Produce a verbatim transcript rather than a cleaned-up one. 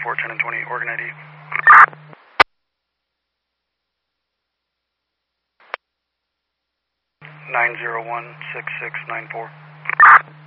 four, ten and twenty, Oregon I D. nine zero one, six six nine four.